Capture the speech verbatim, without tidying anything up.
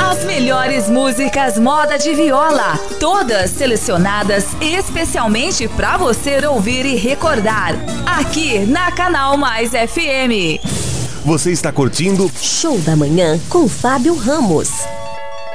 As melhores músicas moda de viola, todas selecionadas especialmente para você ouvir e recordar, aqui na Canal Mais F M. Você está curtindo Show da Manhã com Fábio Ramos.